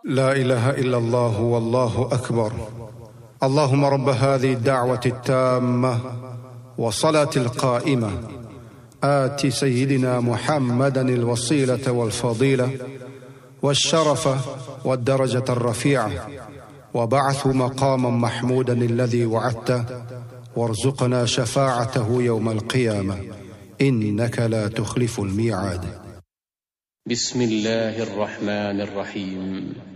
لا إله إلا الله والله أكبر. اللهم رب هذه الدعوة التامة والصلاة القائمة آت سيدنا محمدا الوسيلة والفضيلة والشرف والدرجة الرفيعة وبعثه مقاما محمودا الذي وعدته وارزقنا شفاعته يوم القيامة إنك لا تخلف الميعاد. بسم الله الرحمن الرحيم.